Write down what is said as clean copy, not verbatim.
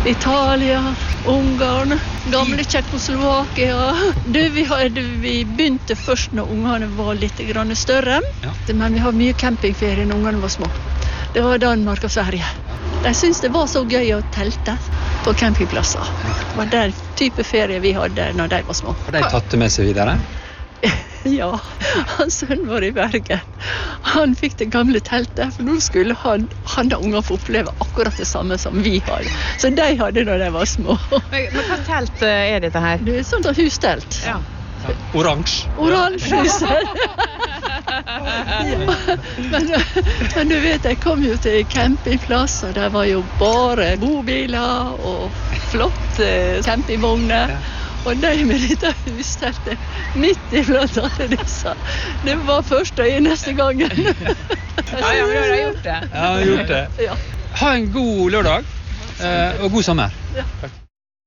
Italia, Ungarn, gamle Tjekkoslovakia. Vi begynte først når ungene var litt grann større, men vi har mye campingferie når ungene var små. Det var Danmark og Sverige. De syntes det var så gøy å telte på campingplasser. Det var den type ferie vi hadde når de var små. Har de tatt det med seg videre? Ja, hans sønn var i Bergen. Han fikk det gamle teltet, for nå skulle han og unger få oppleve akkurat det samme som vi hadde. Så de hadde når de var små. Men hva telt er dette her? Det er sånn hustelt. Ja. Oransje. Oransje hustelt. Ja. Men du vet, jeg kom jo til campingplass, og det var jo bare bobiler og flotte campingvogner. Og de med dette husteltet midt i blant alle disse. Det var første og eneste gangen. Ja, men du har gjort det. Ja, jeg har gjort det. Ja. Ha en god lørdag, og god sommer. Ja.